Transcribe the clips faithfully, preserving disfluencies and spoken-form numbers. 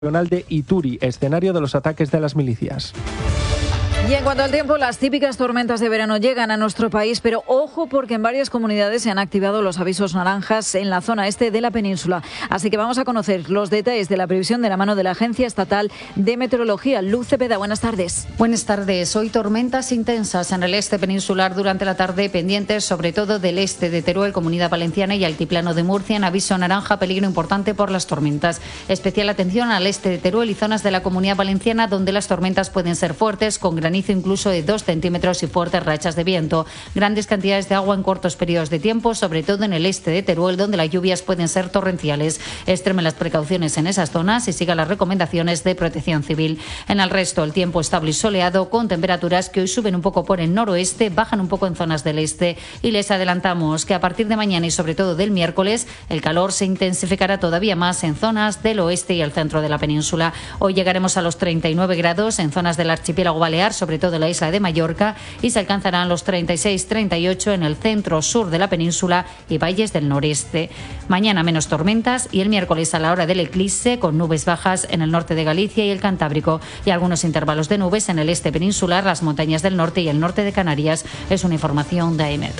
de Ituri, escenario de los ataques de las milicias. Y en cuanto al tiempo, las típicas tormentas de verano llegan a nuestro país, pero ojo porque en varias comunidades se han activado los avisos naranjas en la zona este de la península. Así que vamos a conocer los detalles de la previsión de la mano de la Agencia Estatal de Meteorología. Luz Cepeda, buenas tardes. Buenas tardes. Hoy tormentas intensas en el este peninsular durante la tarde, pendientes sobre todo del este de Teruel, Comunidad Valenciana y Altiplano de Murcia, en aviso naranja, peligro importante por las tormentas. Especial atención al este de Teruel y zonas de la Comunidad Valenciana donde las tormentas pueden ser fuertes, con granizo incluso de dos centímetros y fuertes rachas de viento. Grandes cantidades de agua en cortos periodos de tiempo, sobre todo en el este de Teruel, donde las lluvias pueden ser torrenciales. Extremen las precauciones en esas zonas y sigan las recomendaciones de Protección Civil. En el resto, el tiempo estable y soleado, con temperaturas que hoy suben un poco por el noroeste, bajan un poco en zonas del este. Y les adelantamos que a partir de mañana y sobre todo del miércoles, el calor se intensificará todavía más en zonas del oeste y el centro de la península. Hoy llegaremos a los treinta y nueve grados en zonas del archipiélago balear, sobre todo en la isla de Mallorca, y se alcanzarán los treinta y seis treinta y ocho en el centro sur de la península y valles del noreste. Mañana menos tormentas y el miércoles a la hora del eclipse con nubes bajas en el norte de Galicia y el Cantábrico y algunos intervalos de nubes en el este peninsular, las montañas del norte y el norte de Canarias. Es una información de AEMET.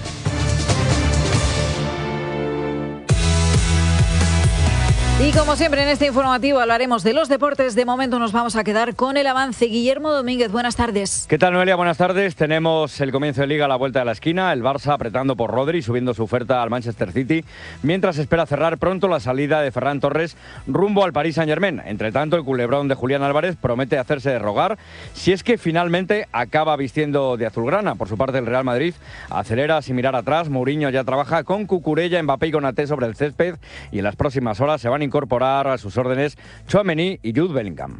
Y como siempre en este informativo hablaremos de los deportes. De momento nos vamos a quedar con el avance. Guillermo Domínguez, buenas tardes. ¿Qué tal, Noelia? Buenas tardes. Tenemos el comienzo de Liga a la vuelta de la esquina. El Barça apretando por Rodri, subiendo su oferta al Manchester City, mientras espera cerrar pronto la salida de Ferran Torres rumbo al Paris Saint-Germain. Entre tanto, el culebrón de Julián Álvarez promete hacerse de rogar si es que finalmente acaba vistiendo de azulgrana. Por su parte, el Real Madrid acelera sin mirar atrás. Mourinho ya trabaja con Cucurella, Mbappé y Konaté sobre el césped y en las próximas horas se van a incorporar a sus órdenes Tchouaméni y Jude Bellingham.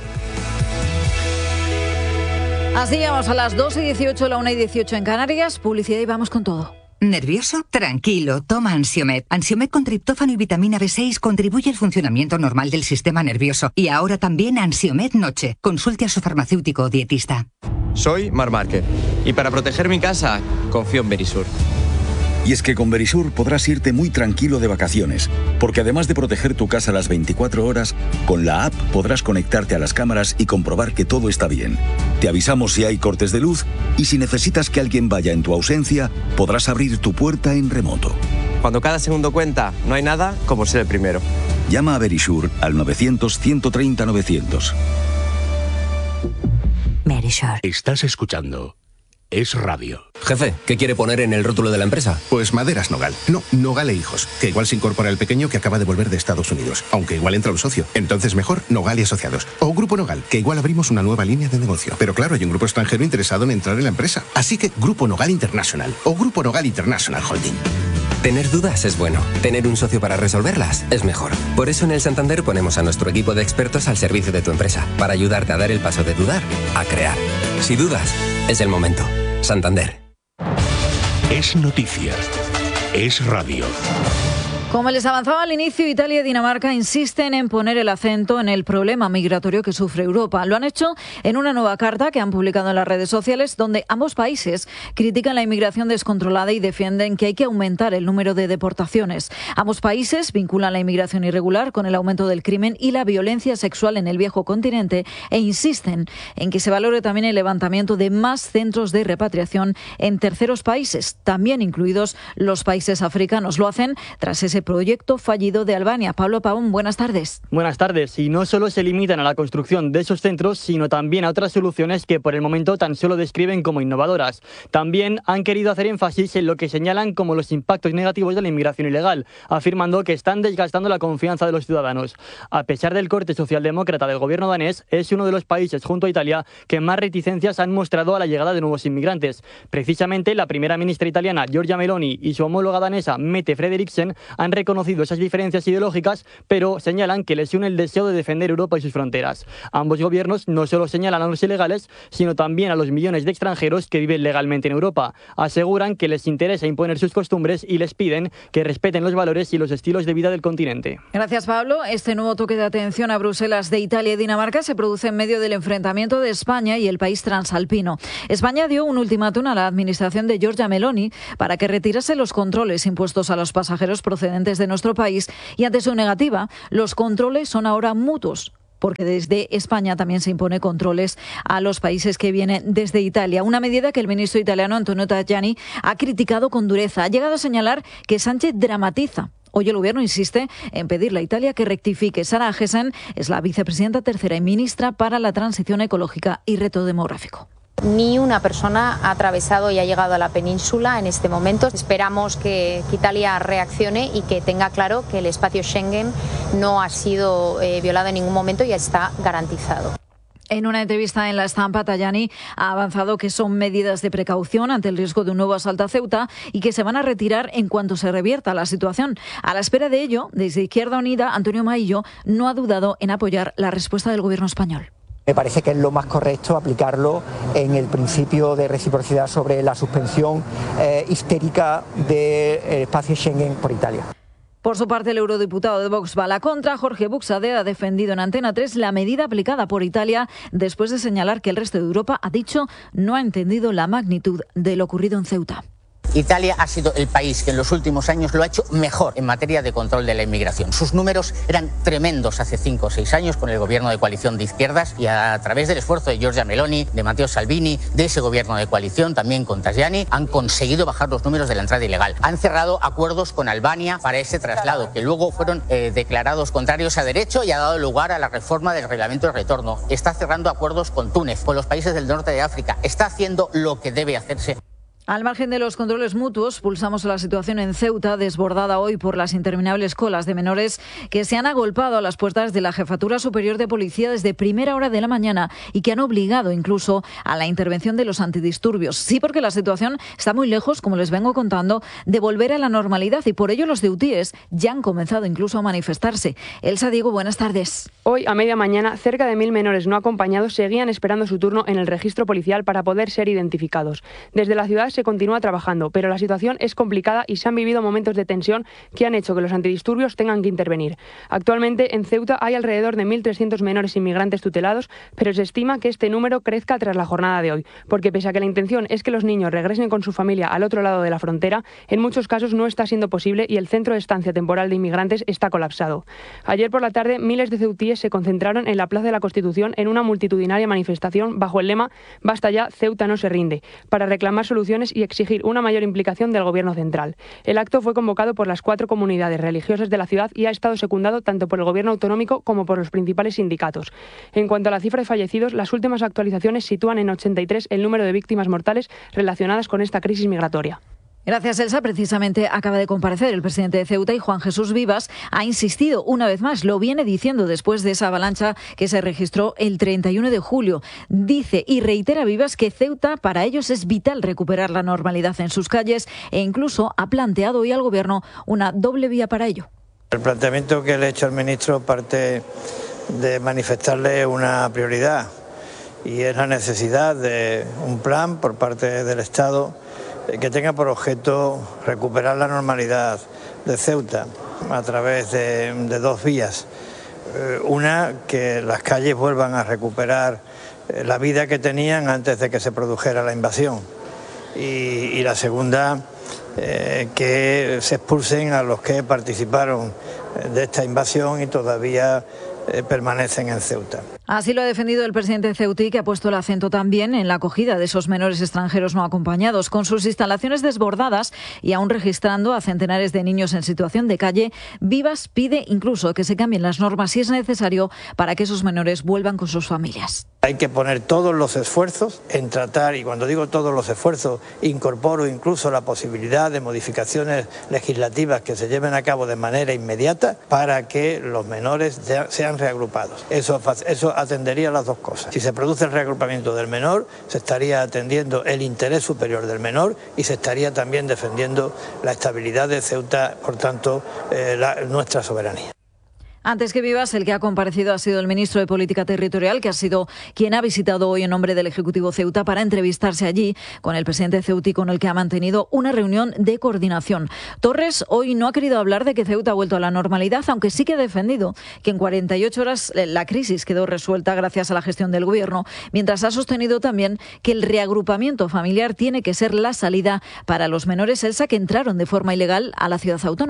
Así llegamos a las dos y dieciocho, la una y dieciocho en Canarias. Publicidad y vamos con todo. ¿Nervioso? Tranquilo, toma Ansiomed. Ansiomed con triptófano y vitamina B seis contribuye al funcionamiento normal del sistema nervioso. Y ahora también Ansiomed Noche. Consulte a su farmacéutico o dietista. Soy Mar Márquez y para proteger mi casa confío en Verisur. Y es que con Verisur podrás irte muy tranquilo de vacaciones, porque además de proteger tu casa las veinticuatro horas, con la app podrás conectarte a las cámaras y comprobar que todo está bien. Te avisamos si hay cortes de luz y si necesitas que alguien vaya en tu ausencia, podrás abrir tu puerta en remoto. Cuando cada segundo cuenta, no hay nada como ser el primero. Llama a Verisur al novecientos, ciento treinta, novecientos. Verisur. Estás escuchando Es Radio. Jefe, ¿qué quiere poner en el rótulo de la empresa? Pues Maderas Nogal. No, Nogal e Hijos. Que igual se incorpora el pequeño que acaba de volver de Estados Unidos. Aunque igual entra un socio. Entonces mejor Nogal y Asociados. O Grupo Nogal, que igual abrimos una nueva línea de negocio. Pero claro, hay un grupo extranjero interesado en entrar en la empresa. Así que Grupo Nogal International. O Grupo Nogal International Holding. Tener dudas es bueno. Tener un socio para resolverlas es mejor. Por eso en el Santander ponemos a nuestro equipo de expertos al servicio de tu empresa. Para ayudarte a dar el paso de dudar a crear. Si dudas, es el momento. Santander. Es noticia. Es radio. Como les avanzaba al inicio, Italia y Dinamarca insisten en poner el acento en el problema migratorio que sufre Europa. Lo han hecho en una nueva carta que han publicado en las redes sociales, donde ambos países critican la inmigración descontrolada y defienden que hay que aumentar el número de deportaciones. Ambos países vinculan la inmigración irregular con el aumento del crimen y la violencia sexual en el viejo continente e insisten en que se valore también el levantamiento de más centros de repatriación en terceros países, también incluidos los países africanos. Lo hacen tras ese proyecto fallido de Albania. Pablo Pavón, buenas tardes. Buenas tardes. Y no solo se limitan a la construcción de esos centros, sino también a otras soluciones que por el momento tan solo describen como innovadoras. También han querido hacer énfasis en lo que señalan como los impactos negativos de la inmigración ilegal, afirmando que están desgastando la confianza de los ciudadanos. A pesar del corte socialdemócrata del gobierno danés, es uno de los países junto a Italia que más reticencias han mostrado a la llegada de nuevos inmigrantes. Precisamente la primera ministra italiana, Giorgia Meloni, y su homóloga danesa, Mette Frederiksen, han reconocido esas diferencias ideológicas, pero señalan que les une el deseo de defender Europa y sus fronteras. Ambos gobiernos no solo señalan a los ilegales, sino también a los millones de extranjeros que viven legalmente en Europa. Aseguran que les interesa imponer sus costumbres y les piden que respeten los valores y los estilos de vida del continente. Gracias, Pablo. Este nuevo toque de atención a Bruselas de Italia y Dinamarca se produce en medio del enfrentamiento de España y el país transalpino. España dio un ultimátum a la administración de Giorgia Meloni para que retirase los controles impuestos a los pasajeros procedentes de nuestro país y ante su negativa, los controles son ahora mutuos. porque desde España también se impone controles a los países que vienen desde Italia. Una medida que el ministro italiano Antonio Tajani ha criticado con dureza. Ha llegado a señalar que Sánchez dramatiza. Hoy el Gobierno insiste en pedirle a Italia que rectifique. Sara Agesen es la vicepresidenta tercera y ministra para la transición ecológica y reto demográfico. Ni una persona ha atravesado y ha llegado a la península en este momento. Esperamos que, que Italia reaccione y que tenga claro que el espacio Schengen no ha sido eh, violado en ningún momento y está garantizado. En una entrevista en La Estampa, Tajani ha avanzado que son medidas de precaución ante el riesgo de un nuevo asalto a Ceuta y que se van a retirar en cuanto se revierta la situación. A la espera de ello, desde Izquierda Unida, Antonio Maillo no ha dudado en apoyar la respuesta del Gobierno español. Me parece que es lo más correcto aplicarlo en el principio de reciprocidad sobre la suspensión eh, histérica del espacio Schengen por Italia. Por su parte, el eurodiputado de Vox va a la contra. Jorge Buxade ha defendido en Antena tres la medida aplicada por Italia después de señalar que el resto de Europa, ha dicho, no ha entendido la magnitud de lo ocurrido en Ceuta. Italia ha sido el país que en los últimos años lo ha hecho mejor en materia de control de la inmigración. Sus números eran tremendos hace cinco o seis años con el gobierno de coalición de izquierdas y a través del esfuerzo de Giorgia Meloni, de Matteo Salvini, de ese gobierno de coalición, también con Tajani, han conseguido bajar los números de la entrada ilegal. Han cerrado acuerdos con Albania para ese traslado, que luego fueron eh, declarados contrarios a derecho y ha dado lugar a la reforma del reglamento de retorno. Está cerrando acuerdos con Túnez, con los países del norte de África. Está haciendo lo que debe hacerse. Al margen de los controles mutuos, pulsamos la situación en Ceuta, desbordada hoy por las interminables colas de menores que se han agolpado a las puertas de la Jefatura Superior de Policía desde primera hora de la mañana y que han obligado incluso a la intervención de los antidisturbios. Sí, porque la situación está muy lejos, como les vengo contando, de volver a la normalidad y por ello los ceutíes ya han comenzado incluso a manifestarse. Elsa Diego, buenas tardes. Hoy, a media mañana, cerca de mil menores no acompañados seguían esperando su turno en el registro policial para poder ser identificados. Desde la ciudad se continúa trabajando, pero la situación es complicada y se han vivido momentos de tensión que han hecho que los antidisturbios tengan que intervenir. Actualmente en Ceuta hay alrededor de mil trescientos menores inmigrantes tutelados, pero se estima que este número crezca tras la jornada de hoy, porque pese a que la intención es que los niños regresen con su familia al otro lado de la frontera, en muchos casos no está siendo posible y el centro de estancia temporal de inmigrantes está colapsado. Ayer por la tarde, miles de ceutíes se concentraron en la Plaza de la Constitución en una multitudinaria manifestación bajo el lema «Basta ya, Ceuta no se rinde», para reclamar soluciones y exigir una mayor implicación del Gobierno central. El acto fue convocado por las cuatro comunidades religiosas de la ciudad y ha estado secundado tanto por el Gobierno autonómico como por los principales sindicatos. En cuanto a la cifra de fallecidos, las últimas actualizaciones sitúan en ochenta y tres el número de víctimas mortales relacionadas con esta crisis migratoria. Gracias, Elsa. Precisamente acaba de comparecer el presidente de Ceuta y Juan Jesús Vivas ha insistido una vez más, lo viene diciendo después de esa avalancha que se registró el treinta y uno de julio. Dice y reitera Vivas que Ceuta para ellos es vital recuperar la normalidad en sus calles e incluso ha planteado hoy al Gobierno una doble vía para ello. El planteamiento que le he hecho al ministro parte de manifestarle una prioridad y es la necesidad de un plan por parte del Estado que tenga por objeto recuperar la normalidad de Ceuta a través de, de dos vías. Eh, una, que las calles vuelvan a recuperar eh, la vida que tenían antes de que se produjera la invasión. Y, y la segunda, eh, que se expulsen a los que participaron de esta invasión y todavía eh, permanecen en Ceuta. Así lo ha defendido el presidente ceutí, que ha puesto el acento también en la acogida de esos menores extranjeros no acompañados. Con sus instalaciones desbordadas y aún registrando a centenares de niños en situación de calle, Vivas pide incluso que se cambien las normas si es necesario para que esos menores vuelvan con sus familias. Hay que poner todos los esfuerzos en tratar, y cuando digo todos los esfuerzos, incorporo incluso la posibilidad de modificaciones legislativas que se lleven a cabo de manera inmediata para que los menores sean reagrupados. Eso, eso atendería las dos cosas. Si se produce el reagrupamiento del menor, se estaría atendiendo el interés superior del menor y se estaría también defendiendo la estabilidad de Ceuta, por tanto, eh, la, nuestra soberanía. Antes que Vivas, el que ha comparecido ha sido el ministro de Política Territorial, que ha sido quien ha visitado hoy en nombre del Ejecutivo Ceuta para entrevistarse allí con el presidente ceutí, con el que ha mantenido una reunión de coordinación. Torres hoy no ha querido hablar de que Ceuta ha vuelto a la normalidad, aunque sí que ha defendido que en cuarenta y ocho horas la crisis quedó resuelta gracias a la gestión del Gobierno, mientras ha sostenido también que el reagrupamiento familiar tiene que ser la salida para los menores, Elsa, que entraron de forma ilegal a la ciudad autónoma.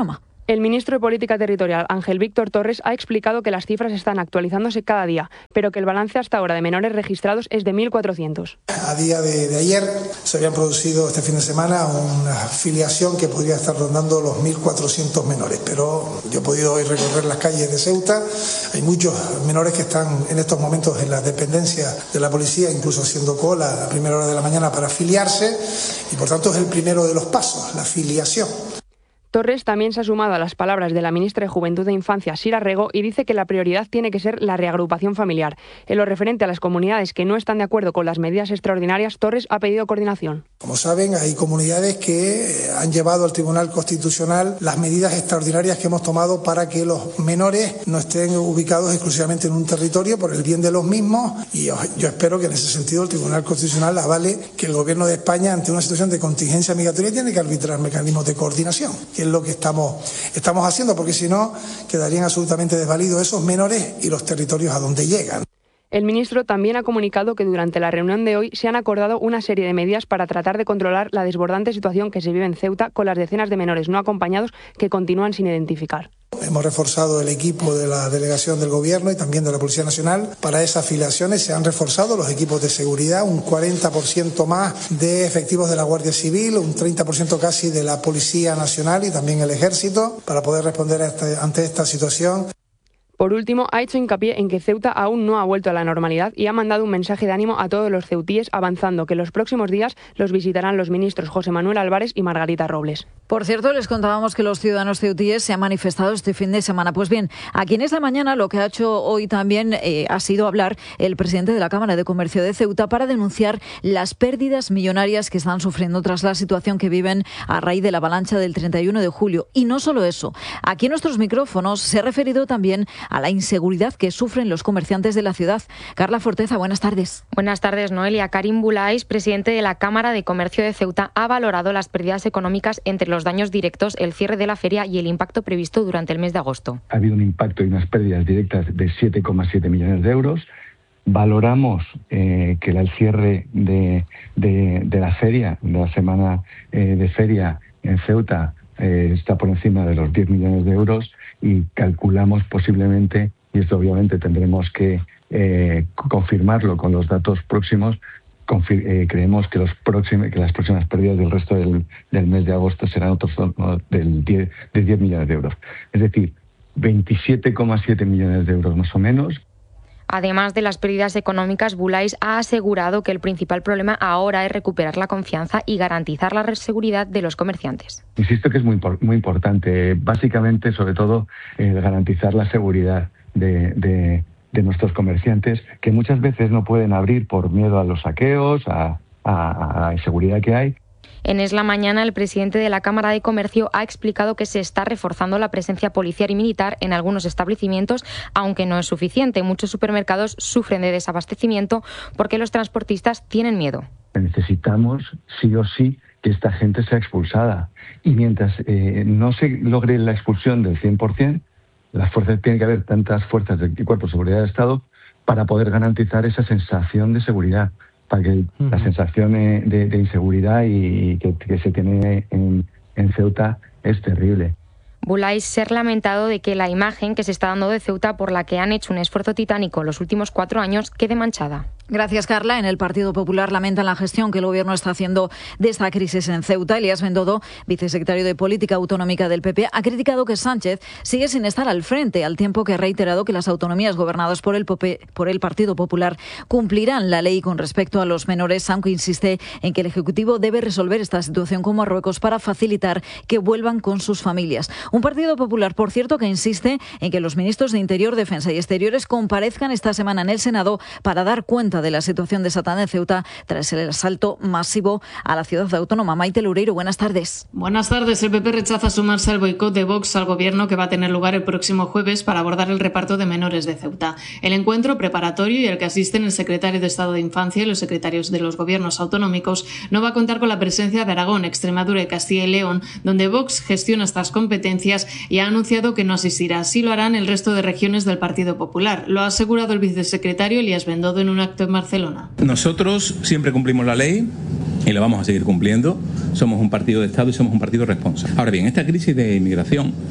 El ministro de Política Territorial, Ángel Víctor Torres, ha explicado que las cifras están actualizándose cada día, pero que el balance hasta ahora de menores registrados es de mil cuatrocientos. A día de, de ayer se habían producido este fin de semana una filiación que podría estar rondando los mil cuatrocientos menores, pero yo he podido hoy recorrer las calles de Ceuta. Hay muchos menores que están en estos momentos en las dependencias de la policía, incluso haciendo cola a primera hora de la mañana para afiliarse, y por tanto es el primero de los pasos, la filiación. Torres también se ha sumado a las palabras de la ministra de Juventud e Infancia, Sira Rego, y dice que la prioridad tiene que ser la reagrupación familiar. En lo referente a las comunidades que no están de acuerdo con las medidas extraordinarias, Torres ha pedido coordinación. Como saben, hay comunidades que han llevado al Tribunal Constitucional las medidas extraordinarias que hemos tomado para que los menores no estén ubicados exclusivamente en un territorio por el bien de los mismos, y yo, yo espero que en ese sentido el Tribunal Constitucional avale que el Gobierno de España, ante una situación de contingencia migratoria, tiene que arbitrar mecanismos de coordinación, que es lo que estamos, estamos haciendo, porque si no quedarían absolutamente desvalidos esos menores y los territorios a donde llegan. El ministro también ha comunicado que durante la reunión de hoy se han acordado una serie de medidas para tratar de controlar la desbordante situación que se vive en Ceuta con las decenas de menores no acompañados que continúan sin identificar. Hemos reforzado el equipo de la delegación del Gobierno y también de la Policía Nacional. Para esas afiliaciones se han reforzado los equipos de seguridad, un cuarenta por ciento más de efectivos de la Guardia Civil, un treinta por ciento casi de la Policía Nacional y también el Ejército, para poder responder a este, ante esta situación. Por último, ha hecho hincapié en que Ceuta aún no ha vuelto a la normalidad y ha mandado un mensaje de ánimo a todos los ceutíes, avanzando que los próximos días los visitarán los ministros José Manuel Álvarez y Margarita Robles. Por cierto, les contábamos que los ciudadanos ceutíes se han manifestado este fin de semana. Pues bien, aquí en esta mañana lo que ha hecho hoy también eh, ha sido hablar el presidente de la Cámara de Comercio de Ceuta para denunciar las pérdidas millonarias que están sufriendo tras la situación que viven a raíz de la avalancha del treinta y uno de julio. Y no solo eso, aquí en nuestros micrófonos se ha referido también a la inseguridad que sufren los comerciantes de la ciudad. Carla Forteza, buenas tardes. Buenas tardes, Noelia. Karim Bulais, presidente de la Cámara de Comercio de Ceuta, ha valorado las pérdidas económicas entre los daños directos, el cierre de la feria y el impacto previsto durante el mes de agosto. Ha habido un impacto y unas pérdidas directas de siete coma siete millones de euros. Valoramos eh, que el cierre de, de, de la feria, de la semana eh, de feria en Ceuta, eh, está por encima de los diez millones de euros, y calculamos posiblemente, y esto obviamente tendremos que eh, confirmarlo con los datos próximos, confir eh, creemos que, los próximos, que las próximas pérdidas del resto del, del mes de agosto serán otros no, del diez, de diez millones de euros. Es decir, veintisiete coma siete millones de euros más o menos. Además de las pérdidas económicas, Bulais ha asegurado que el principal problema ahora es recuperar la confianza y garantizar la seguridad de los comerciantes. Insisto que es muy, muy importante, básicamente, sobre todo, eh, garantizar la seguridad de, de, de nuestros comerciantes, que muchas veces no pueden abrir por miedo a los saqueos, a, a, a la inseguridad que hay. En Es la Mañana, el presidente de la Cámara de Comercio ha explicado que se está reforzando la presencia policial y militar en algunos establecimientos, aunque no es suficiente. Muchos supermercados sufren de desabastecimiento porque los transportistas tienen miedo. Necesitamos, sí o sí, que esta gente sea expulsada. Y mientras eh, no se logre la expulsión del cien por ciento, las fuerzas, tiene que haber tantas fuerzas del Cuerpo de Seguridad del Estado para poder garantizar esa sensación de seguridad. Para que uh-huh. la sensación de, de inseguridad y que, que se tiene en, en Ceuta es terrible. Bulais se ha lamentado de que la imagen que se está dando de Ceuta, por la que han hecho un esfuerzo titánico los últimos cuatro años, quede manchada. Gracias, Carla. En el Partido Popular lamentan la gestión que el Gobierno está haciendo de esta crisis en Ceuta. Elías Bendodo, vicesecretario de Política Autonómica del P P, ha criticado que Sánchez sigue sin estar al frente, al tiempo que ha reiterado que las autonomías gobernadas por el, P P, por el Partido Popular cumplirán la ley con respecto a los menores, aunque insiste en que el Ejecutivo debe resolver esta situación con Marruecos para facilitar que vuelvan con sus familias. Un Partido Popular, por cierto, que insiste en que los ministros de Interior, Defensa y Exteriores comparezcan esta semana en el Senado para dar cuenta de la situación desatada en Ceuta tras el asalto masivo a la ciudad autónoma. Maite Loureiro, buenas tardes. Buenas tardes. El P P rechaza sumarse al boicot de Vox al Gobierno que va a tener lugar el próximo jueves para abordar el reparto de menores de Ceuta. El encuentro preparatorio y al que asisten el secretario de Estado de Infancia y los secretarios de los gobiernos autonómicos no va a contar con la presencia de Aragón, Extremadura y Castilla y León, donde Vox gestiona estas competencias y ha anunciado que no asistirá. Así lo harán el resto de regiones del Partido Popular. Lo ha asegurado el vicesecretario Elías Bendodo en un acto en Barcelona. Nosotros siempre cumplimos la ley y la vamos a seguir cumpliendo. Somos un partido de Estado y somos un partido responsable. Ahora bien, esta crisis de inmigración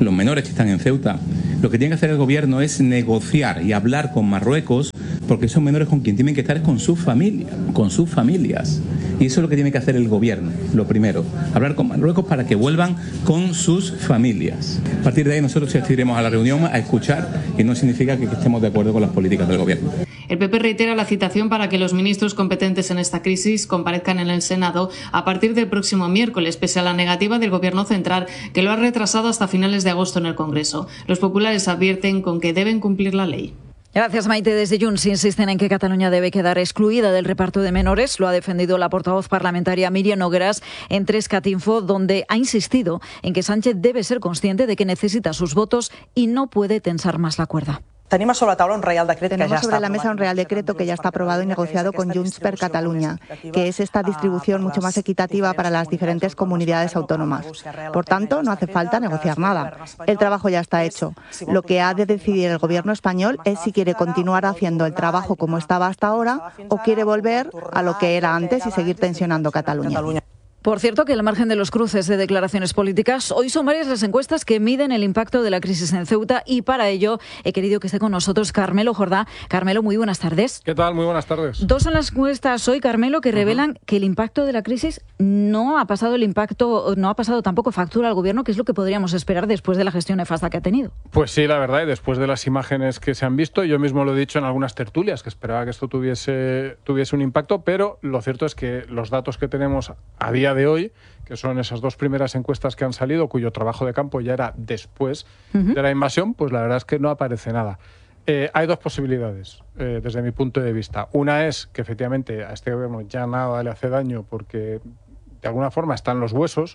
los menores que están en Ceuta. Lo que tiene que hacer el gobierno es negociar y hablar con Marruecos, porque esos menores con quien tienen que estar es con sus familias, con sus familias. Y eso es lo que tiene que hacer el gobierno, lo primero, hablar con Marruecos para que vuelvan con sus familias. A partir de ahí nosotros asistiremos a la reunión a escuchar, y no significa que estemos de acuerdo con las políticas del gobierno. El P P reitera la citación para que los ministros competentes en esta crisis comparezcan en el Senado a partir del próximo miércoles, pese a la negativa del Gobierno central, que lo ha retrasado hasta finales de agosto en el Congreso. Los populares advierten con que deben cumplir la ley. Gracias, Maite. Desde Junts insisten en que Cataluña debe quedar excluida del reparto de menores. Lo ha defendido la portavoz parlamentaria Míriam Nogueras en tres Catinfo, donde ha insistido en que Sánchez debe ser consciente de que necesita sus votos y no puede tensar más la cuerda. Tenemos sobre la tabla un Real Decreto Tenemos que ya sobre está la mesa un Real Decreto que ya está aprobado y negociado con Junts per Catalunya, que es esta distribución mucho más equitativa para las diferentes comunidades autónomas. Por tanto, no hace falta negociar nada. El trabajo ya está hecho. Lo que ha de decidir el Gobierno español es si quiere continuar haciendo el trabajo como estaba hasta ahora o quiere volver a lo que era antes y seguir tensionando Cataluña. Por cierto, que al margen de los cruces de declaraciones políticas, hoy son varias las encuestas que miden el impacto de la crisis en Ceuta y para ello he querido que esté con nosotros Carmelo Jordá. Carmelo, muy buenas tardes. ¿Qué tal? Muy buenas tardes. Dos son las encuestas hoy, Carmelo, que revelan uh-huh. que el impacto de la crisis no ha pasado el impacto, no ha pasado tampoco factura al Gobierno, que es lo que podríamos esperar después de la gestión nefasta que ha tenido. Pues sí, la verdad, y después de las imágenes que se han visto, yo mismo lo he dicho en algunas tertulias, que esperaba que esto tuviese, tuviese un impacto, pero lo cierto es que los datos que tenemos a día de hoy, que son esas dos primeras encuestas que han salido, cuyo trabajo de campo ya era después uh-huh. de la invasión, pues la verdad es que no aparece nada. Eh, hay dos posibilidades, eh, desde mi punto de vista. Una es que efectivamente a este gobierno ya nada le hace daño porque de alguna forma están los huesos,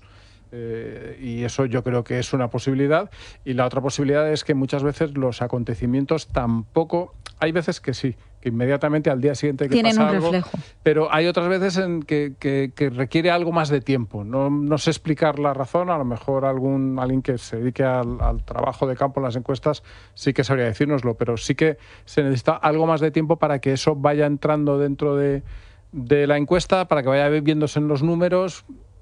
eh, y eso yo creo que es una posibilidad. Y la otra posibilidad es que muchas veces los acontecimientos tampoco... Hay veces que sí, que inmediatamente al día siguiente que tienen pasa un algo, reflejo. Pero hay otras veces en que, que, que requiere algo más de tiempo. No, no sé explicar la razón, a lo mejor algún alguien que se dedique al, al trabajo de campo en las encuestas sí que sabría decírnoslo, pero sí que se necesita algo más de tiempo para que eso vaya entrando dentro de, de la encuesta, para que vaya viéndose en los números.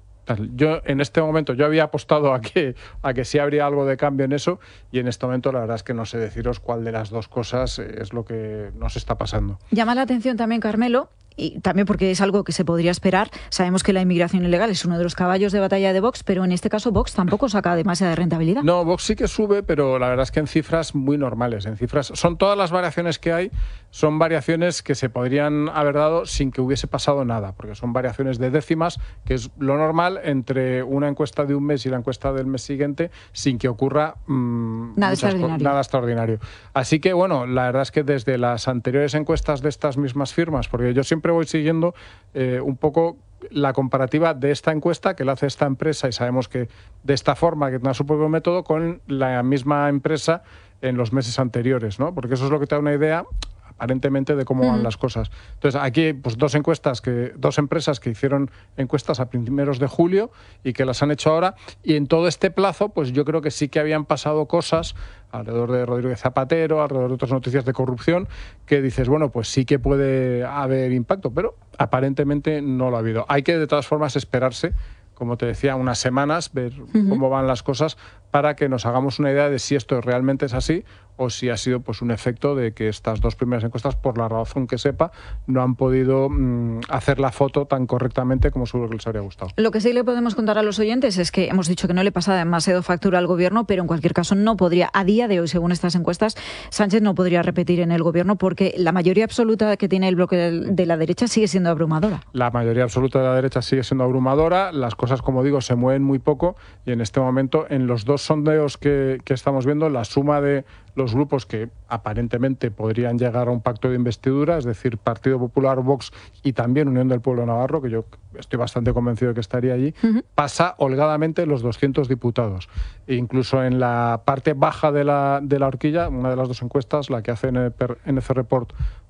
Yo en este momento yo había apostado a que a que sí habría algo de cambio en eso, y en este momento la verdad es que no sé deciros cuál de las dos cosas es lo que nos está pasando. Llama la atención también, Carmelo, y también porque es algo que se podría esperar. Sabemos que la inmigración ilegal es uno de los caballos de batalla de Vox, pero en este caso Vox tampoco saca demasiada rentabilidad. No, Vox sí que sube, pero la verdad es que en cifras muy normales. En cifras son todas las variaciones que hay, son variaciones que se podrían haber dado sin que hubiese pasado nada, porque son variaciones de décimas, que es lo normal entre una encuesta de un mes y la encuesta del mes siguiente, sin que ocurra mmm, nada, extraordinario. nada extraordinario. Así que bueno, la verdad es que desde las anteriores encuestas de estas mismas firmas, porque yo siempre voy siguiendo eh, un poco la comparativa de esta encuesta que la hace esta empresa, y sabemos que de esta forma, que tiene su propio método, con la misma empresa en los meses anteriores, ¿no? Porque eso es lo que te da una idea aparentemente de cómo uh-huh. van las cosas. Entonces aquí pues dos encuestas que dos empresas que hicieron encuestas a primeros de julio y que las han hecho ahora, y en todo este plazo pues yo creo que sí que habían pasado cosas alrededor de Rodríguez Zapatero, alrededor de otras noticias de corrupción, que dices, bueno, pues sí que puede haber impacto, pero aparentemente no lo ha habido. Hay que de todas formas esperarse, como te decía, unas semanas, ver uh-huh. cómo van las cosas, para que nos hagamos una idea de si esto realmente es así o si ha sido pues un efecto de que estas dos primeras encuestas, por la razón que sepa, no han podido mmm, hacer la foto tan correctamente como seguro que les habría gustado. Lo que sí le podemos contar a los oyentes es que hemos dicho que no le pasa demasiado factura al Gobierno, pero en cualquier caso no podría, a día de hoy, según estas encuestas, Sánchez no podría repetir en el Gobierno, porque la mayoría absoluta que tiene el bloque de la derecha sigue siendo abrumadora. La mayoría absoluta de la derecha sigue siendo abrumadora, las cosas, como digo, se mueven muy poco, y en este momento, en los dos sondeos que, que estamos viendo, la suma de los grupos que aparentemente podrían llegar a un pacto de investidura, es decir, Partido Popular, Vox y también Unión del Pueblo Navarro, que yo estoy bastante convencido de que estaría allí, uh-huh. pasa holgadamente los doscientos diputados. E incluso en la parte baja de la, de la horquilla, una de las dos encuestas, la que hace N C Report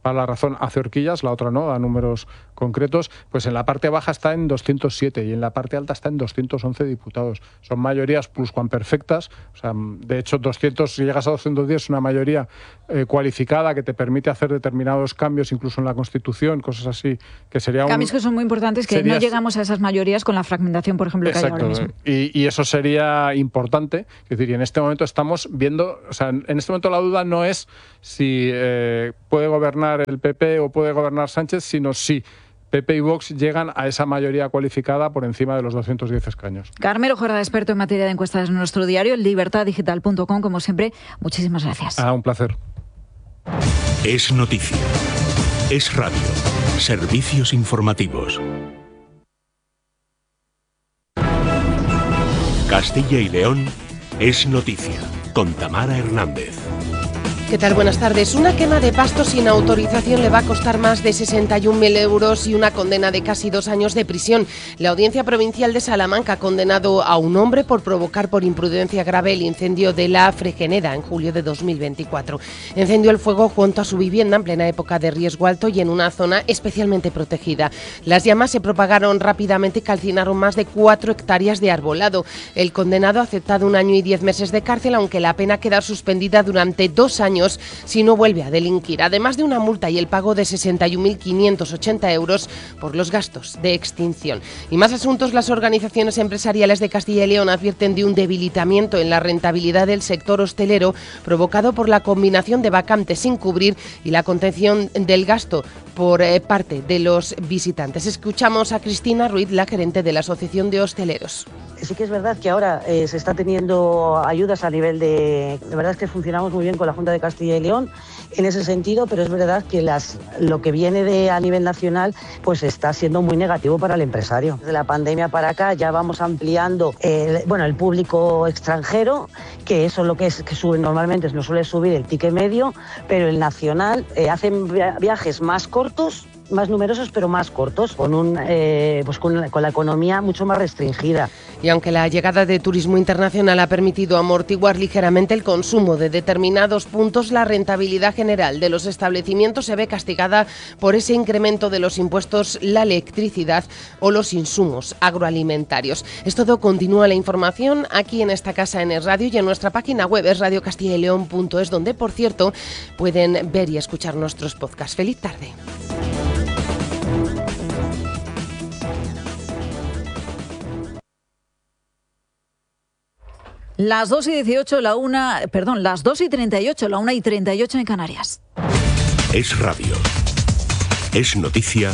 para la razón hace horquillas, la otra no, da números concretos, pues en la parte baja está en doscientos siete y en la parte alta está en doscientos once diputados. Son mayorías pluscuamperfectas, o sea, de hecho doscientos, si llegas a doscientos diez es una mayoría eh, cualificada que te permite hacer determinados cambios incluso en la Constitución, cosas así, que sería un... Cambios que son muy importantes, que sería... no llegamos a esas mayorías con la fragmentación, por ejemplo, Exacto, que hay ahora mismo. Y, y eso sería importante, es decir, y en este momento estamos viendo, o sea, en este momento la duda no es si eh, puede gobernar el P P o puede gobernar Sánchez, sino si P P y Vox llegan a esa mayoría cualificada por encima de los doscientos diez escaños. Carmelo Jorda, experto en materia de encuestas en nuestro diario, el libertad digital punto com, como siempre, muchísimas gracias. Ah, un placer. Es noticia. Es radio. Servicios informativos. Castilla y León es noticia, con Tamara Hernández. ¿Qué tal? Buenas tardes. Una quema de pasto sin autorización le va a costar más de sesenta y un mil euros y una condena de casi dos años de prisión. La Audiencia Provincial de Salamanca ha condenado a un hombre por provocar por imprudencia grave el incendio de la Fregeneda en julio de dos mil veinticuatro. Encendió el fuego junto a su vivienda en plena época de riesgo alto y en una zona especialmente protegida. Las llamas se propagaron rápidamente y calcinaron más de cuatro hectáreas de arbolado. El condenado ha aceptado un año y diez meses de cárcel, aunque la pena queda suspendida durante dos años si no vuelve a delinquir, además de una multa y el pago de sesenta y un mil quinientos ochenta euros por los gastos de extinción. Y más asuntos, las organizaciones empresariales de Castilla y León advierten de un debilitamiento en la rentabilidad del sector hostelero provocado por la combinación de vacantes sin cubrir y la contención del gasto por eh, parte de los visitantes. Escuchamos a Cristina Ruiz, la gerente de la Asociación de Hosteleros. Sí que es verdad que ahora eh, se está teniendo ayudas a nivel de... De verdad es que funcionamos muy bien con la Junta de Castilla y León en ese sentido, pero es verdad que las, lo que viene de a nivel nacional pues está siendo muy negativo para el empresario. Desde la pandemia para acá ya vamos ampliando el, bueno, el público extranjero, que eso es lo que, es, que sube normalmente, no suele subir el ticket medio, pero el nacional eh, hacen viajes más cortos, más numerosos pero más cortos, con un eh, pues con, con la economía mucho más restringida. Y aunque la llegada de turismo internacional ha permitido amortiguar ligeramente el consumo de determinados puntos, la rentabilidad general de los establecimientos se ve castigada por ese incremento de los impuestos, la electricidad o los insumos agroalimentarios. Es todo. Continúa la información aquí en esta casa en Es Radio y en nuestra página web es radio castilla y león punto es, donde por cierto pueden ver y escuchar nuestros podcasts. Feliz tarde. Las dos y dieciocho, la una, perdón, las dos y treinta y ocho, la una y treinta y ocho en Canarias. Es radio. Es noticia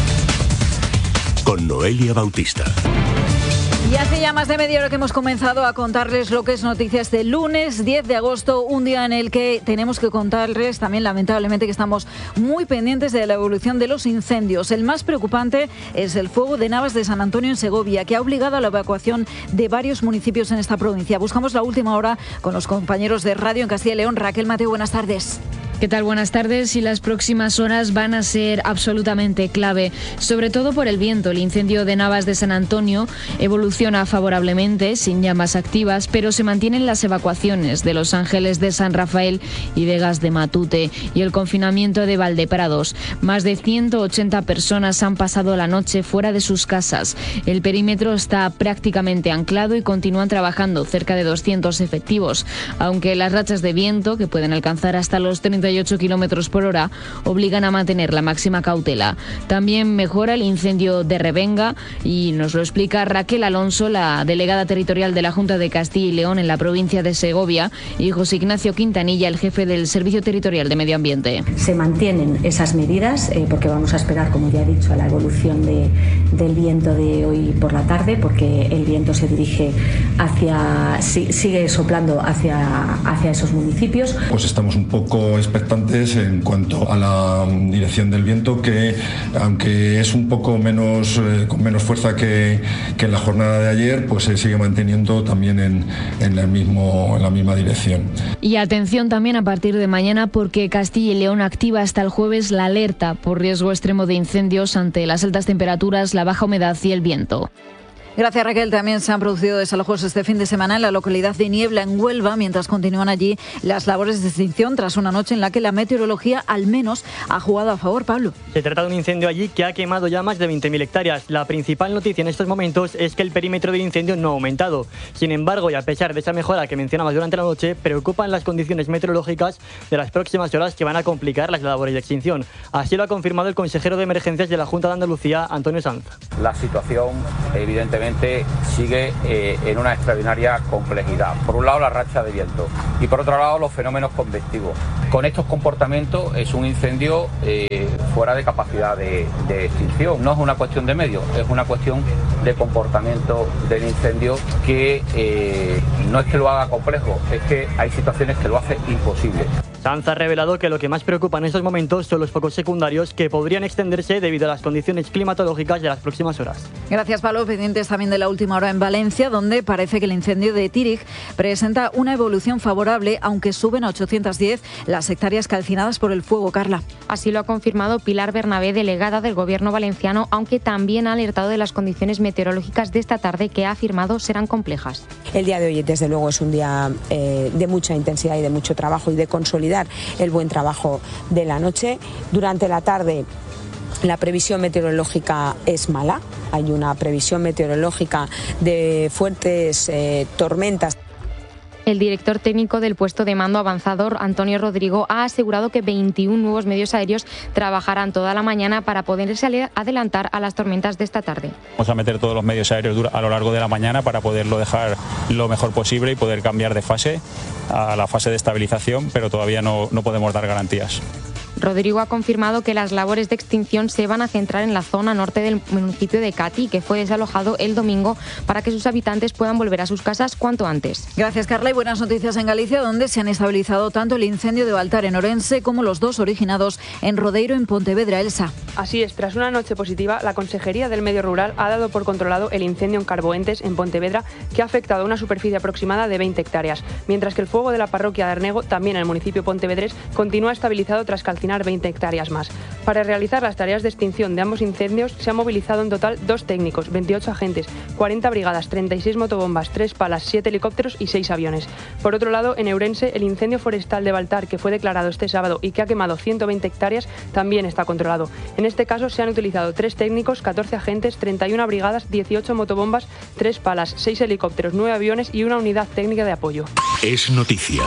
con Noelia Bautista. Y hace ya más de media hora que hemos comenzado a contarles lo que es noticia este lunes diez de agosto, un día en el que tenemos que contarles también lamentablemente que estamos muy pendientes de la evolución de los incendios. El más preocupante es el fuego de Navas de San Antonio en Segovia, que ha obligado a la evacuación de varios municipios en esta provincia. Buscamos la última hora con los compañeros de Radio en Castilla y León. Raquel Mateo, buenas tardes. ¿Qué tal? Buenas tardes. Y las próximas horas van a ser absolutamente clave, sobre todo por el viento. El incendio de Navas de San Antonio evoluciona favorablemente, sin llamas activas, pero se mantienen las evacuaciones de Los Ángeles de San Rafael y Vegas de Matute y el confinamiento de Valdeprados. Más de ciento ochenta personas han pasado la noche fuera de sus casas. El perímetro está prácticamente anclado y continúan trabajando cerca de doscientos efectivos, aunque las rachas de viento, que pueden alcanzar hasta los treinta y ocho kilómetros por hora, obligan a mantener la máxima cautela. También mejora el incendio de Revenga y nos lo explica Raquel Alonso, la delegada territorial de la Junta de Castilla y León en la provincia de Segovia, y José Ignacio Quintanilla, el jefe del Servicio Territorial de Medio Ambiente. Se mantienen esas medidas eh, porque vamos a esperar, como ya he dicho, a la evolución de, del viento de hoy por la tarde, porque el viento se dirige hacia, si, sigue soplando hacia, hacia esos municipios. Pues estamos un poco expectantes en cuanto a la dirección del viento, que aunque es un poco menos eh, con menos fuerza que, que en la jornada de ayer, pues se sigue manteniendo también en, en, el mismo, en la misma dirección. Y atención también a partir de mañana, porque Castilla y León activa hasta el jueves la alerta por riesgo extremo de incendios ante las altas temperaturas, la baja humedad y el viento. Gracias, Raquel. También se han producido desalojos este fin de semana en la localidad de Niebla, en Huelva, mientras continúan allí las labores de extinción tras una noche en la que la meteorología al menos ha jugado a favor. Pablo. Se trata de un incendio allí que ha quemado ya más de veinte mil hectáreas. La principal noticia en estos momentos es que el perímetro del incendio no ha aumentado. Sin embargo, y a pesar de esa mejora que mencionabas durante la noche, preocupan las condiciones meteorológicas de las próximas horas que van a complicar las labores de extinción. Así lo ha confirmado el consejero de Emergencias de la Junta de Andalucía, Antonio Sanz. La situación, evidentemente, sigue eh, en una extraordinaria complejidad. Por un lado, la racha de viento y por otro lado, los fenómenos convectivos. Con estos comportamientos es un incendio eh, fuera de capacidad de, de extinción. No es una cuestión de medios, es una cuestión de comportamiento del incendio que eh, no es que lo haga complejo, es que hay situaciones que lo hacen imposible. Sanz ha revelado que lo que más preocupa en estos momentos son los focos secundarios que podrían extenderse debido a las condiciones climatológicas de las próximas horas. Gracias, Pablo. Pendientes también de la última hora en Valencia, donde parece que el incendio de Tírig presenta una evolución favorable, aunque suben a ochocientas diez las hectáreas calcinadas por el fuego. Carla. Así lo ha confirmado Pilar Bernabé, delegada del Gobierno valenciano, aunque también ha alertado de las condiciones meteorológicas de esta tarde, que ha afirmado serán complejas. El día de hoy, desde luego, es un día eh, de mucha intensidad y de mucho trabajo y de consolidar el buen trabajo de la noche. Durante la tarde la previsión meteorológica es mala, hay una previsión meteorológica de fuertes eh, tormentas. El director técnico del puesto de mando avanzador, Antonio Rodrigo, ha asegurado que veintiún nuevos medios aéreos trabajarán toda la mañana para poderse adelantar a las tormentas de esta tarde. Vamos a meter todos los medios aéreos a lo largo de la mañana para poderlo dejar lo mejor posible y poder cambiar de fase a la fase de estabilización, pero todavía no, no podemos dar garantías. Rodrigo ha confirmado que las labores de extinción se van a centrar en la zona norte del municipio de Cati, que fue desalojado el domingo, para que sus habitantes puedan volver a sus casas cuanto antes. Gracias, Carla. Y buenas noticias en Galicia, donde se han estabilizado tanto el incendio de Baltar en Orense como los dos originados en Rodeiro, en Pontevedra. Elsa. Así es, tras una noche positiva, la Consejería del Medio Rural ha dado por controlado el incendio en Carboentes, en Pontevedra, que ha afectado a una superficie aproximada de veinte hectáreas, mientras que el fuego de la parroquia de Arnego, también en el municipio pontevedrés, continúa estabilizado tras calcinar veinte hectáreas más. Para realizar las tareas de extinción de ambos incendios se han movilizado en total dos técnicos, veintiocho agentes, cuarenta brigadas, treinta y seis motobombas, tres palas, siete helicópteros y seis aviones. Por otro lado, en Ourense, el incendio forestal de Baltar, que fue declarado este sábado y que ha quemado ciento veinte hectáreas, también está controlado. En este caso se han utilizado tres técnicos, catorce agentes, treinta y una brigadas, dieciocho motobombas, tres palas, seis helicópteros, nueve aviones y una unidad técnica de apoyo. Es noticia.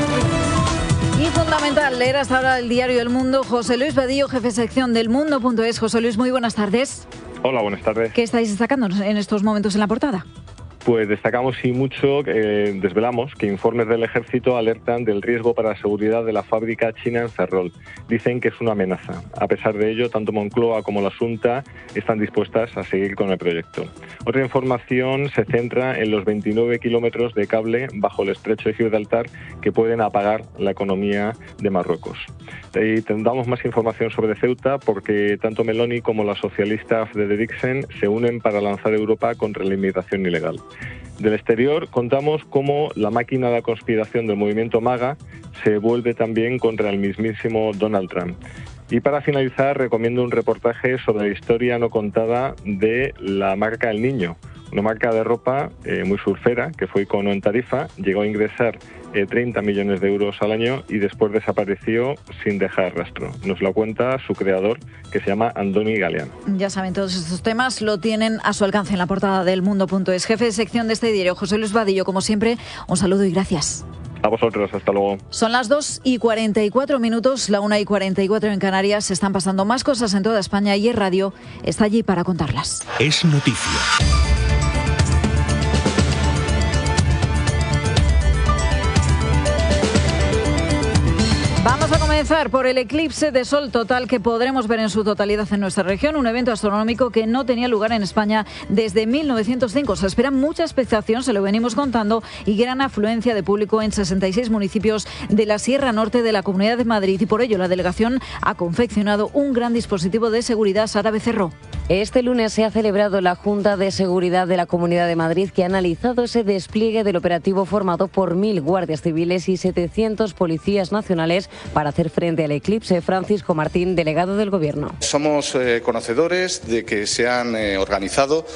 Y fundamental leer hasta ahora el diario El Mundo. José Luis Vadillo, jefe de sección del Mundo punto es. José Luis, muy buenas tardes. Hola, buenas tardes. ¿Qué estáis destacando en estos momentos en la portada? Pues destacamos y mucho, eh, desvelamos que informes del Ejército alertan del riesgo para la seguridad de la fábrica china en Ferrol. Dicen que es una amenaza. A pesar de ello, tanto Moncloa como la Xunta están dispuestas a seguir con el proyecto. Otra información se centra en los veintinueve kilómetros de cable bajo el estrecho de Gibraltar que pueden apagar la economía de Marruecos. Y tendremos más información sobre Ceuta porque tanto Meloni como la socialista Frederiksen se unen para lanzar Europa contra la inmigración ilegal. Del exterior contamos cómo la máquina de conspiración del movimiento MAGA se vuelve también contra el mismísimo Donald Trump. Y para finalizar recomiendo un reportaje sobre la historia no contada de la marca El Niño, una marca de ropa eh, muy surfera que fue icono en Tarifa, llegó a ingresar eh, treinta millones de euros al año y después desapareció sin dejar rastro. Nos lo cuenta su creador, que se llama Andoni Galeano. Ya saben, todos estos temas lo tienen a su alcance en la portada del Mundo punto es. Jefe de sección de este diario, José Luis Vadillo, como siempre, un saludo y gracias. A vosotros, hasta luego. Son las dos y cuarenta y cuatro minutos, la una y cuarenta y cuatro en Canarias. Se están pasando más cosas en toda España y el radio está allí para contarlas. Es noticia. Vamos a comenzar por el eclipse de sol total que podremos ver en su totalidad en nuestra región, un evento astronómico que no tenía lugar en España desde mil novecientos cinco. Se espera mucha expectación, se lo venimos contando, y gran afluencia de público en sesenta y seis municipios de la Sierra Norte de la Comunidad de Madrid y por ello la delegación ha confeccionado un gran dispositivo de seguridad. Sara Becerro. Este lunes se ha celebrado la Junta de Seguridad de la Comunidad de Madrid, que ha analizado ese despliegue del operativo formado por mil guardias civiles y setecientos policías nacionales para hacer frente al eclipse. Francisco Martín, delegado del Gobierno. Somos eh, conocedores de que se han eh, organizado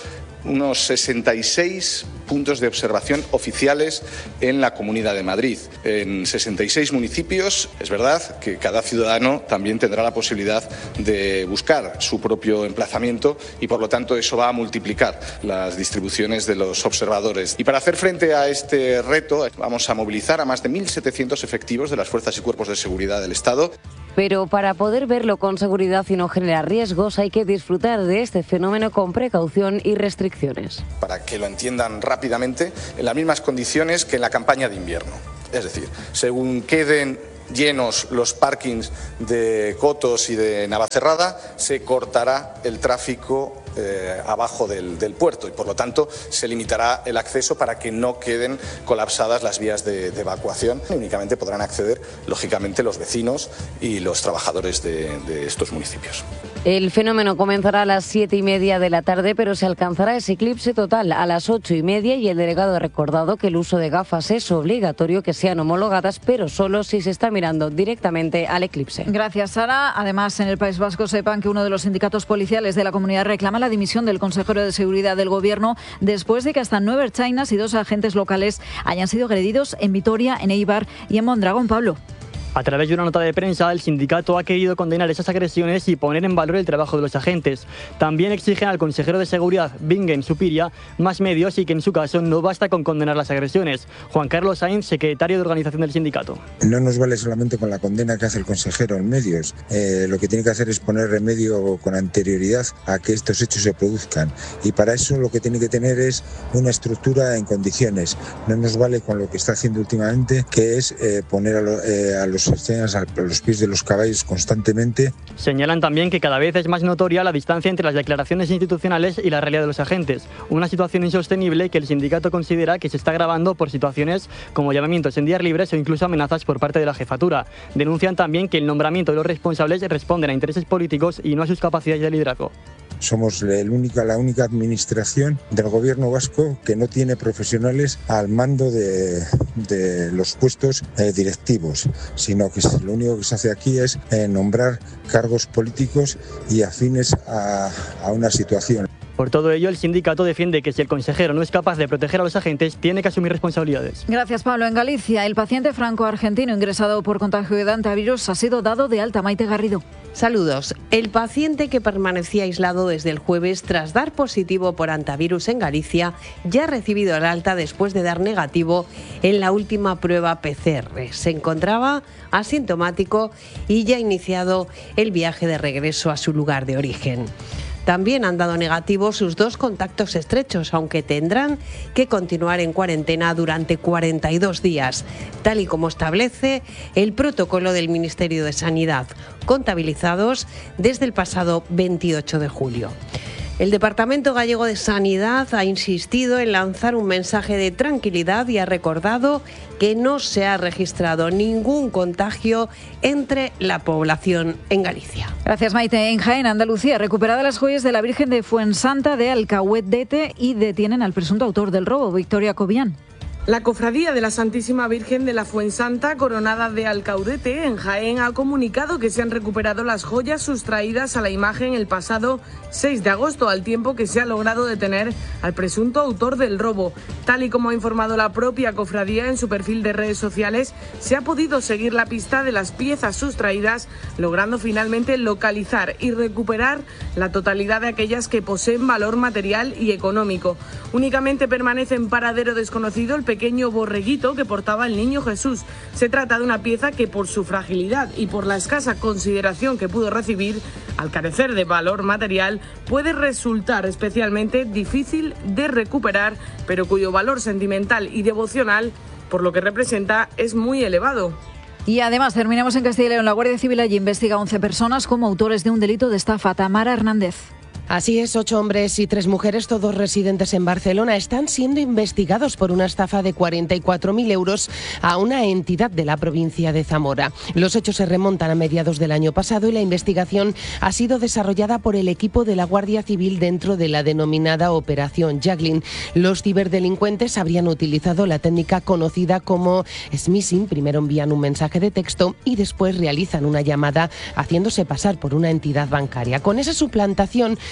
unos sesenta y seis puntos de observación oficiales en la Comunidad de Madrid. En sesenta y seis municipios, es verdad que cada ciudadano también tendrá la posibilidad de buscar su propio emplazamiento y, por lo tanto, eso va a multiplicar las distribuciones de los observadores. Y para hacer frente a este reto, vamos a movilizar a más de mil setecientos efectivos de las fuerzas y cuerpos de seguridad del Estado. Pero para poder verlo con seguridad y no generar riesgos, hay que disfrutar de este fenómeno con precaución y restricciones. Para que lo entiendan rápidamente, en las mismas condiciones que en la campaña de invierno. Es decir, según queden llenos los parkings de Cotos y de Navacerrada, se cortará el tráfico eh, abajo del, del puerto y, por lo tanto, se limitará el acceso para que no queden colapsadas las vías de, de evacuación. Únicamente podrán acceder, lógicamente, los vecinos y los trabajadores de, de estos municipios. El fenómeno comenzará a las siete y media de la tarde, pero se alcanzará ese eclipse total a las ocho y media y el delegado ha recordado que el uso de gafas es obligatorio, que sean homologadas, pero solo si se está mirando directamente al eclipse. Gracias, Sara. Además, en el País Vasco sepan que uno de los sindicatos policiales de la comunidad reclama la dimisión del consejero de Seguridad del Gobierno después de que hasta nueve ertzainas y dos agentes locales hayan sido agredidos en Vitoria, en Eibar y en Mondragón. Pablo. A través de una nota de prensa, el sindicato ha querido condenar esas agresiones y poner en valor el trabajo de los agentes. También exigen al consejero de Seguridad, Bingen Supiria, más medios y que en su caso no basta con condenar las agresiones. Juan Carlos Sainz, secretario de organización del sindicato. No nos vale solamente con la condena que hace el consejero en medios. Eh, lo que tiene que hacer es poner remedio con anterioridad a que estos hechos se produzcan. Y para eso lo que tiene que tener es una estructura en condiciones. No nos vale con lo que está haciendo últimamente, que es eh, poner a, lo, eh, a los escenas a los pies de los caballos constantemente. Señalan también que cada vez es más notoria la distancia entre las declaraciones institucionales y la realidad de los agentes, una situación insostenible que el sindicato considera que se está agravando por situaciones como llamamientos en días libres o incluso amenazas por parte de la jefatura. Denuncian también que el nombramiento de los responsables responden a intereses políticos y no a sus capacidades de liderazgo. Somos el única, la única administración del gobierno vasco que no tiene profesionales al mando de, de los puestos eh, directivos, sino que lo único que se hace aquí es eh, nombrar cargos políticos y afines a, a una situación. Por todo ello, el sindicato defiende que si el consejero no es capaz de proteger a los agentes, tiene que asumir responsabilidades. Gracias, Pablo. En Galicia, el paciente franco-argentino ingresado por contagio de hantavirus ha sido dado de alta. Maite Garrido. Saludos. El paciente que permanecía aislado desde el jueves tras dar positivo por hantavirus en Galicia ya ha recibido el alta después de dar negativo en la última prueba P C R. Se encontraba asintomático y ya ha iniciado el viaje de regreso a su lugar de origen. También han dado negativo sus dos contactos estrechos, aunque tendrán que continuar en cuarentena durante cuarenta y dos días, tal y como establece el protocolo del Ministerio de Sanidad, contabilizados desde el pasado veintiocho de julio. El Departamento Gallego de Sanidad ha insistido en lanzar un mensaje de tranquilidad y ha recordado que no se ha registrado ningún contagio entre la población en Galicia. Gracias, Maite. En Jaén, Andalucía, recuperadas las joyas de la Virgen de Fuensanta de Alcahuete y detienen al presunto autor del robo, Victoria Cobian. La Cofradía de la Santísima Virgen de la Fuensanta, coronada de Alcaudete, en Jaén, ha comunicado que se han recuperado las joyas sustraídas a la imagen el pasado seis de agosto, al tiempo que se ha logrado detener al presunto autor del robo. Tal y como ha informado la propia cofradía en su perfil de redes sociales, se ha podido seguir la pista de las piezas sustraídas, logrando finalmente localizar y recuperar la totalidad de aquellas que poseen valor material y económico. Únicamente permanece en paradero desconocido el pequeño borreguito que portaba el niño Jesús. Se trata de una pieza que, por su fragilidad y por la escasa consideración que pudo recibir, al carecer de valor material, puede resultar especialmente difícil de recuperar, pero cuyo valor sentimental y devocional, por lo que representa, es muy elevado. Y además terminamos en Castilla y León. La Guardia Civil allí investiga a once personas como autores de un delito de estafa. Tamara Hernández. Así es, ocho hombres y tres mujeres, todos residentes en Barcelona, están siendo investigados por una estafa de cuarenta y cuatro mil euros a una entidad de la provincia de Zamora. Los hechos se remontan a mediados del año pasado y la investigación ha sido desarrollada por el equipo de la Guardia Civil dentro de la denominada Operación Jaglin. Los ciberdelincuentes habrían utilizado la técnica conocida como smishing. Primero envían un mensaje de texto y después realizan una llamada haciéndose pasar por una entidad bancaria. Con esa suplantación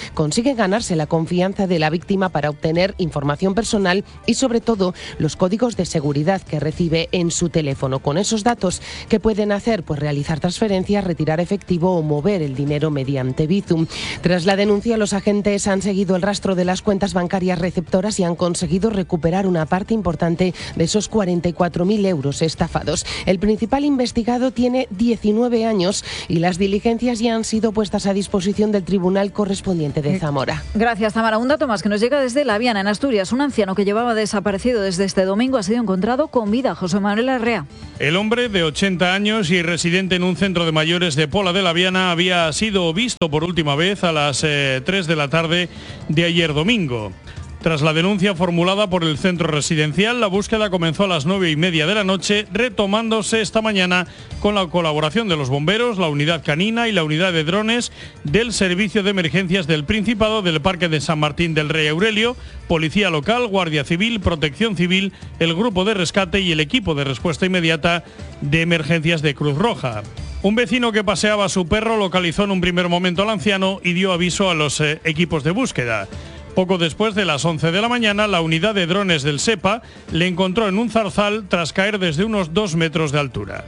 consigue ganarse la confianza de la víctima para obtener información personal y sobre todo los códigos de seguridad que recibe en su teléfono. Con esos datos, ¿qué pueden hacer? Pues realizar transferencias, retirar efectivo o mover el dinero mediante Bizum. Tras la denuncia, los agentes han seguido el rastro de las cuentas bancarias receptoras y han conseguido recuperar una parte importante de esos cuarenta y cuatro mil euros estafados. El principal investigado tiene diecinueve años y las diligencias ya han sido puestas a disposición del tribunal correspondiente de Zamora. Gracias, Tamara. Un dato más que nos llega desde La Viana, en Asturias. Un anciano que llevaba desaparecido desde este domingo ha sido encontrado con vida. José Manuel Arrea. El hombre, de ochenta años y residente en un centro de mayores de Pola de La Viana, había sido visto por última vez a las eh, tres de la tarde de ayer domingo. Tras la denuncia formulada por el centro residencial, la búsqueda comenzó a las nueve y media de la noche, retomándose esta mañana con la colaboración de los bomberos, la unidad canina y la unidad de drones del Servicio de Emergencias del Principado, del Parque de San Martín del Rey Aurelio, Policía Local, Guardia Civil, Protección Civil, el Grupo de Rescate y el Equipo de Respuesta Inmediata de Emergencias de Cruz Roja. Un vecino que paseaba a su perro localizó en un primer momento al anciano y dio aviso a los eh, equipos de búsqueda. Poco después de las once de la mañana, la unidad de drones del SEPA le encontró en un zarzal tras caer desde unos dos metros de altura.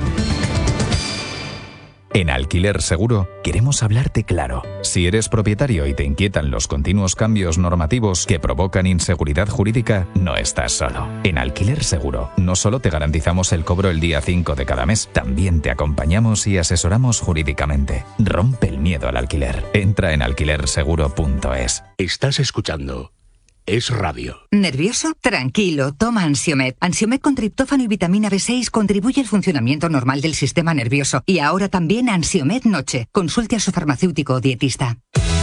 En Alquiler Seguro queremos hablarte claro. Si eres propietario y te inquietan los continuos cambios normativos que provocan inseguridad jurídica, no estás solo. En Alquiler Seguro no solo te garantizamos el cobro el día cinco de cada mes, también te acompañamos y asesoramos jurídicamente. Rompe el miedo al alquiler. Entra en alquiler seguro punto es. Estás escuchando Es Radio. ¿Nervioso? Tranquilo, toma Ansiomed. Ansiomed con triptófano y vitamina B seis contribuye al funcionamiento normal del sistema nervioso. Y ahora también Ansiomed Noche. Consulte a su farmacéutico o dietista.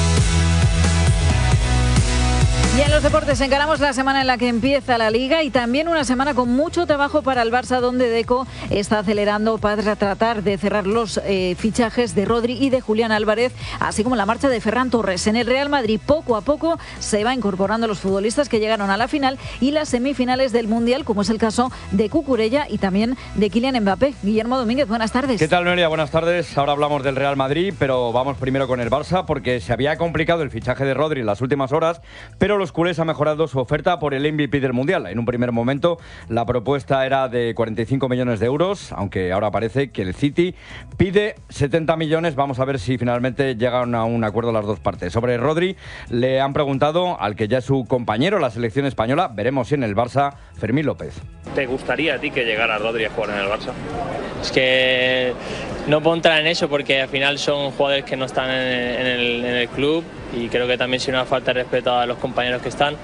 Y en los deportes encaramos la semana en la que empieza la Liga y también una semana con mucho trabajo para el Barça, donde Deco está acelerando para tratar de cerrar los eh, fichajes de Rodri y de Julián Álvarez, así como la marcha de Ferran Torres. En el Real Madrid, poco a poco se va incorporando los futbolistas que llegaron a la final y las semifinales del Mundial, como es el caso de Cucurella y también de Kylian Mbappé. Guillermo Domínguez, buenas tardes. ¿Qué tal, Noelia? Buenas tardes. Ahora hablamos del Real Madrid, pero vamos primero con el Barça, porque se había complicado el fichaje de Rodri en las últimas horas, pero los culés han mejorado su oferta por el M V P del Mundial. En un primer momento la propuesta era de cuarenta y cinco millones de euros, aunque ahora parece que el City pide setenta millones. Vamos a ver si finalmente llegan a un acuerdo las dos partes. Sobre Rodri le han preguntado al que ya es su compañero en la selección española, veremos si en el Barça, Fermín López. ¿Te gustaría a ti que llegara Rodri a jugar en el Barça? Es que no puedo entrar en eso porque al final son jugadores que no están en el, en el, en el club y creo que también es una falta de respeto a los compañeros que están,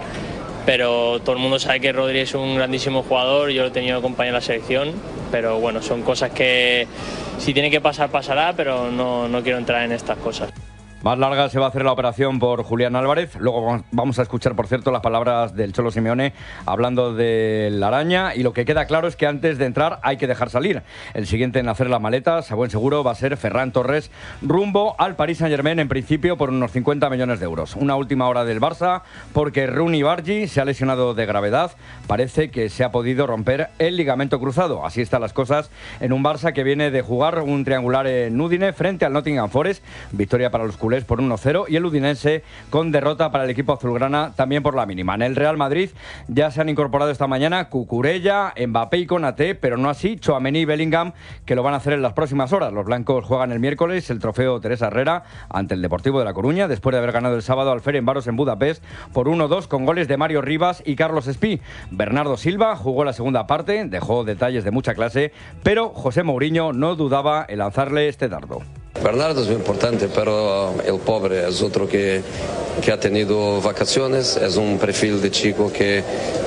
pero todo el mundo sabe que Rodri es un grandísimo jugador, yo lo he tenido compañero en la selección, pero bueno, son cosas que si tiene que pasar, pasará, pero no, no quiero entrar en estas cosas. Más larga se va a hacer la operación por Julián Álvarez. Luego vamos a escuchar, por cierto, las palabras del Cholo Simeone hablando de la araña. Y lo que queda claro es que antes de entrar hay que dejar salir. El siguiente en hacer las maletas, a buen seguro, va a ser Ferran Torres, rumbo al Paris Saint-Germain, en principio por unos cincuenta millones de euros. Una última hora del Barça, porque Rooney Bargi se ha lesionado de gravedad. Parece que se ha podido romper el ligamento cruzado. Así están las cosas en un Barça que viene de jugar un triangular en Udine frente al Nottingham Forest. Victoria para los culés por uno cero y el udinense con derrota para el equipo azulgrana también por la mínima. En el Real Madrid ya se han incorporado esta mañana Cucurella, Mbappé y Konaté, pero no así Tchouaméni y Bellingham, que lo van a hacer en las próximas horas. Los blancos juegan el miércoles el trofeo Teresa Herrera ante el Deportivo de La Coruña, después de haber ganado el sábado al Ferencváros en Budapest por uno dos con goles de Mario Rivas y Carlos Espí. Bernardo Silva jugó la segunda parte, dejó detalles de mucha clase, pero José Mourinho no dudaba en lanzarle este dardo. Bernardo es muy importante, pero el pobre es otro que, que ha tenido vacaciones, es un perfil de chico que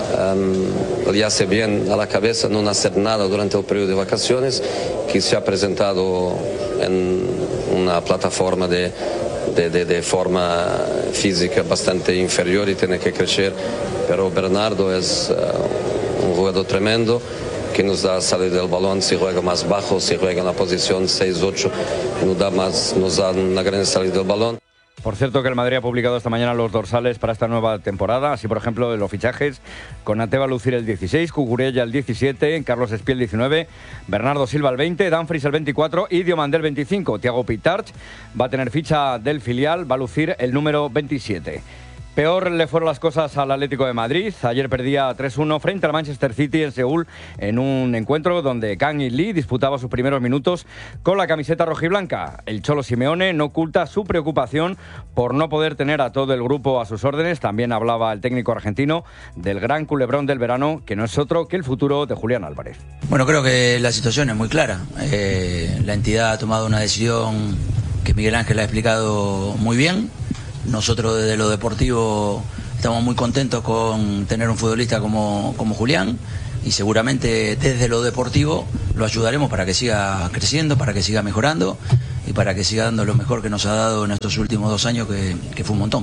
um, le hace bien a la cabeza no hacer nada durante el periodo de vacaciones, que se ha presentado en una plataforma de, de, de, de forma física bastante inferior y tiene que crecer, pero Bernardo es uh, un jugador tremendo, que nos da salida del balón, si juega más bajo, si juega en la posición seis ocho, nos da, más, nos da una gran salida del balón. Por cierto que el Madrid ha publicado esta mañana los dorsales para esta nueva temporada, así por ejemplo de los fichajes, Konaté va a lucir el dieciséis, Cucurella el diecisiete, Carlos Espí el diecinueve, Bernardo Silva el veinte, Dumfries el veinticuatro y Diomandé el veinticinco. Thiago Pitarch va a tener ficha del filial, va a lucir el número veintisiete. Peor le fueron las cosas al Atlético de Madrid. Ayer perdía tres uno frente al Manchester City en Seúl en un encuentro donde Kang-in Lee disputaba sus primeros minutos con la camiseta rojiblanca. El Cholo Simeone no oculta su preocupación por no poder tener a todo el grupo a sus órdenes. También hablaba el técnico argentino del gran culebrón del verano, que no es otro que el futuro de Julián Álvarez. Bueno, creo que la situación es muy clara. Eh, la entidad ha tomado una decisión que Miguel Ángel ha explicado muy bien. Nosotros desde lo deportivo estamos muy contentos con tener un futbolista como, como Julián y seguramente desde lo deportivo lo ayudaremos para que siga creciendo, para que siga mejorando y para que siga dando lo mejor que nos ha dado en estos últimos dos años, que, que fue un montón.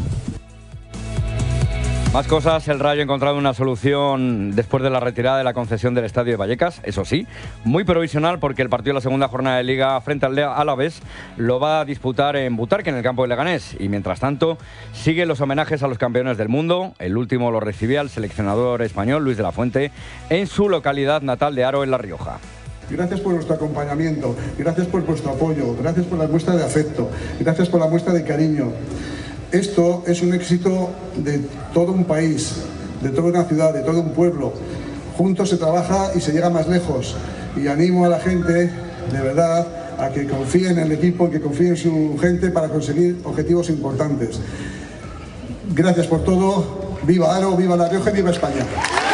Más cosas, el Rayo ha encontrado una solución después de la retirada de la concesión del Estadio de Vallecas, eso sí, muy provisional porque el partido de la segunda jornada de Liga frente al Alavés lo va a disputar en Butarque, en el campo de Leganés, y mientras tanto siguen los homenajes a los campeones del mundo. El último lo recibía el seleccionador español Luis de la Fuente en su localidad natal de Haro, en La Rioja. Gracias por vuestro acompañamiento, gracias por vuestro apoyo, gracias por la muestra de afecto, gracias por la muestra de cariño. Esto es un éxito de todo un país, de toda una ciudad, de todo un pueblo. Juntos se trabaja y se llega más lejos. Y animo a la gente, de verdad, a que confíe en el equipo, que confíe en su gente para conseguir objetivos importantes. Gracias por todo. Viva Haro, viva La Rioja y viva España.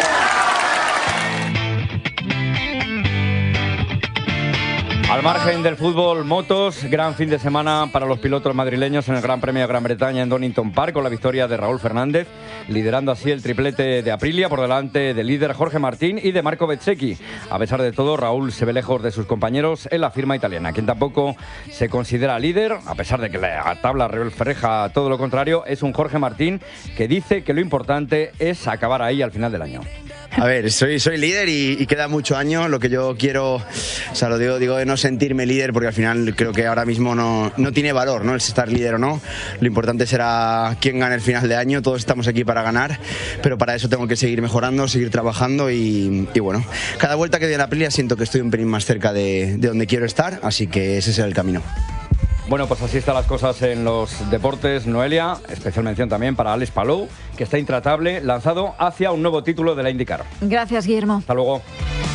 Al margen del fútbol, motos, gran fin de semana para los pilotos madrileños en el Gran Premio de Gran Bretaña en Donington Park, con la victoria de Raúl Fernández, liderando así el triplete de Aprilia por delante del líder Jorge Martín y de Marco Bezzecchi. A pesar de todo, Raúl se ve lejos de sus compañeros en la firma italiana. Quien tampoco se considera líder, a pesar de que la tabla refleja todo lo contrario, es un Jorge Martín que dice que lo importante es acabar ahí al final del año. A ver, soy, soy líder y, y queda mucho año. Lo que yo quiero, o sea, lo digo, digo de no sentirme líder, porque al final creo que ahora mismo no, no tiene valor, ¿no?, el estar líder o no. Lo importante será quién gane el final de año. Todos estamos aquí para ganar, pero para eso tengo que seguir mejorando, seguir trabajando y, y bueno, cada vuelta que doy en la Aprilia siento que estoy un pelín más cerca de, de donde quiero estar, así que ese es el camino. Bueno, pues así están las cosas en los deportes, Noelia. Especial mención también para Alex Palou, que está intratable, lanzado hacia un nuevo título de la IndyCar. Gracias, Guillermo. Hasta luego.